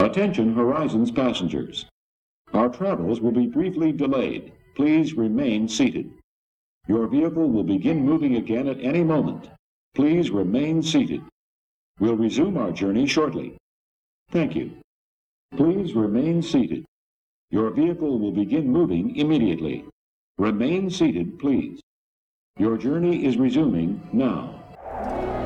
Attention Horizons passengers. Our travels will be briefly delayed. Please remain seated. Your vehicle will begin moving again at any moment. Please remain seated. We'll resume our journey shortly. Thank you. Please remain seated. Your vehicle will begin moving immediately. Remain seated, please. Your journey is resuming now.